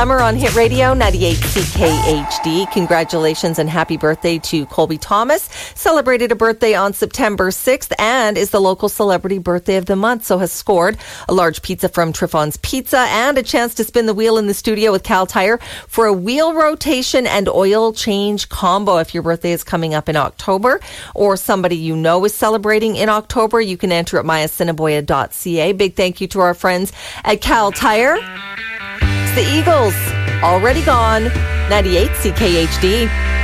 Summer on Hit Radio 98 CKHD. Congratulations and happy birthday to Colby Thomas. Celebrated a birthday on September 6th and is the local celebrity birthday of the month. So has scored a large pizza from Triffon's Pizza and a chance to spin the wheel in the studio with Cal Tire for a wheel rotation and oil change combo. If your birthday is coming up in October or somebody you know is celebrating in October, you can enter at myasinaboya.ca. Big thank you to our friends at Cal Tire. The Eagles, already gone, 98 CKHD.